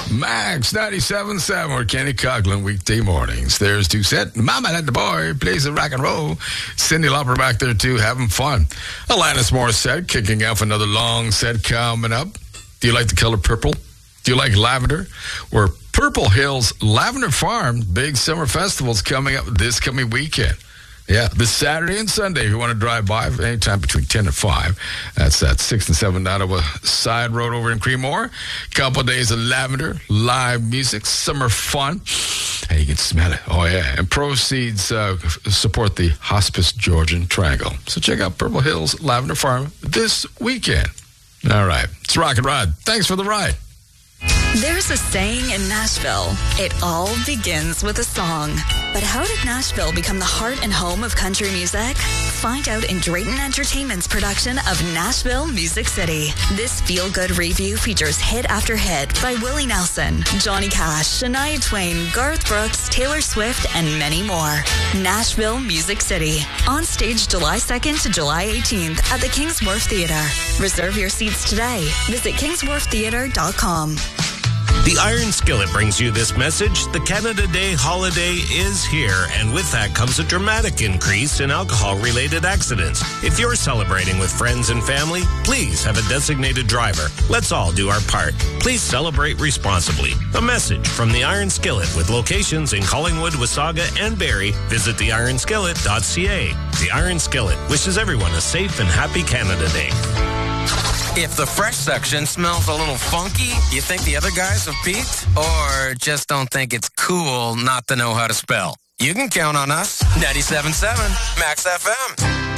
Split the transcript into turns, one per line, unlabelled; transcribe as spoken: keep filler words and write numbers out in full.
Max ninety-seven point seven or Kenny Coughlin weekday mornings. There's two set. Mama Let the Boy plays the rock and roll. Cindy Lauper back there too, having fun. Alanis Morissette kicking off another long set coming up. Do you like the color purple? Do you like lavender? We're Purple Hills Lavender Farm Big Summer Festival's coming up this coming weekend. Yeah, this Saturday and Sunday, if you want to drive by anytime between ten and five. That's at six and seven Ottawa Side Road over in Creemore. Couple of days of lavender, live music, summer fun. And you can smell it. Oh, yeah. And proceeds uh, support the Hospice Georgian Triangle. So check out Purple Hills Lavender Farm this weekend. All right. It's Rock and Rod. Thanks for the ride.
There's a saying in Nashville, it all begins with a song. But how did Nashville become the heart and home of country music? Find out in Drayton Entertainment's production of Nashville Music City. This feel-good review features hit after hit by Willie Nelson, Johnny Cash, Shania Twain, Garth Brooks, Taylor Swift, and many more. Nashville Music City. On stage July second to July eighteenth at the Kings Wharf Theatre. Reserve your seats today. Visit kings wharf theatre dot com.
The Iron Skillet brings you this message. The Canada Day holiday is here, and with that comes a dramatic increase in alcohol-related accidents. If you're celebrating with friends and family, please have a designated driver. Let's all do our part. Please celebrate responsibly. A message from the Iron Skillet with locations in Collingwood, Wasaga, and Barrie. Visit the iron skillet dot c a. The Iron Skillet wishes everyone a safe and happy Canada Day.
If the fresh section smells a little funky, you think the other guys have peaked? Or just don't think it's cool not to know how to spell? You can count on us. ninety-seven point seven Max F M.